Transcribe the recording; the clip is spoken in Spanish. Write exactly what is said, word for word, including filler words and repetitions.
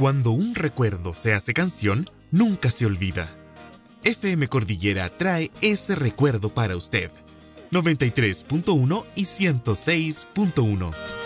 Cuando un recuerdo se hace canción, nunca se olvida. F M Cordillera trae ese recuerdo para usted. noventa y tres punto uno y ciento seis punto uno.